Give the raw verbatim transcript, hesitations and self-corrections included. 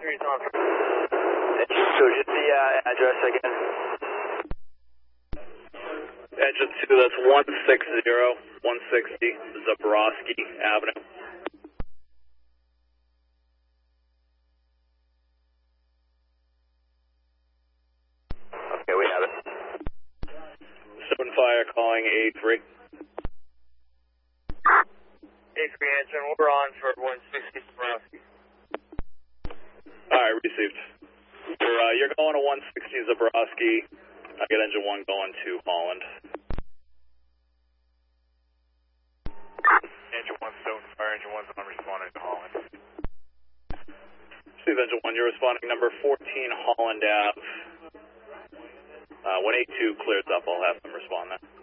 Street on. So just the uh, address again. Engine two, that's one sixty, one sixty Zabrowski Avenue. Okay, we have it. Seven Fire calling A three. A three engine, we're on for one sixty Zabrowski. Alright, received. You're, uh, you're going to one sixty Zabrowski. I get engine one going to Holland. Engine one, Seven Fire, engine one's on responding to Holland. Receive engine one, you're responding number fourteen Holland Ave. Uh, when A two clears up, I'll have them respond then.